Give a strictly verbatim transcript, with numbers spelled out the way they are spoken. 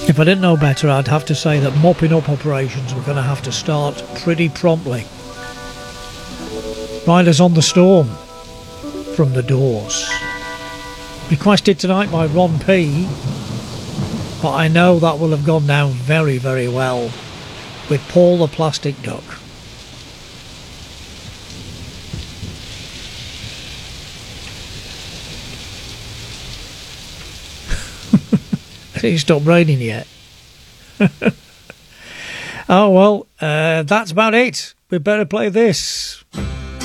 If I didn't know better, I'd have to say that mopping up operations were going to have to start pretty promptly. Riders on the Storm from The Doors. Requested tonight by Ron P, but I know that will have gone down very, very well with Paul the Plastic Duck. It's stopped raining yet. Oh well, uh, that's about it. We better play this.